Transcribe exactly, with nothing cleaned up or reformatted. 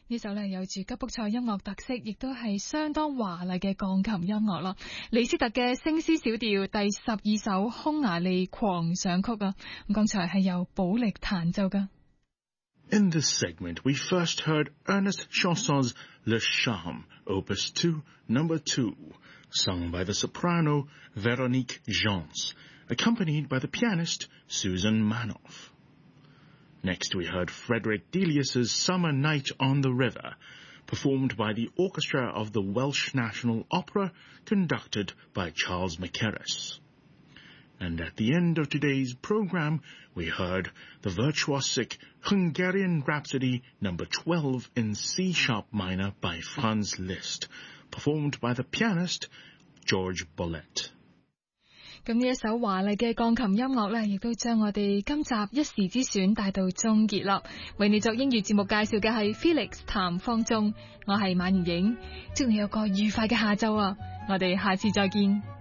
呢首咧有住吉卜賽音樂特色，亦都係相當華麗嘅鋼琴音樂啦。李斯特嘅星詩小調第十二首匈牙利狂想曲啊，咁剛才係由保力彈奏噶。 In this segment, we first heard Ernest Chanson's Le Charme, Opus two, Number two, sung by the soprano Véronique Jans, accompanied by the pianist Susan Manoff. Next we heard Frederick Delius's Summer Night on the River, performed by the orchestra of the Welsh National Opera, conducted by Charles Mackerras. And at the end of today's program, we heard the virtuosic Hungarian Rhapsody number twelve in C-sharp minor by Franz Liszt, performed by the pianist George Bollett. 咁呢一首華麗嘅鋼琴音樂呢，亦都將我哋今集一時之選帶到終結啦。為你作英語節目介紹嘅係 Felix 譚方中，我係馬年影，祝你有個愉快嘅下晝啊！我哋下次再見。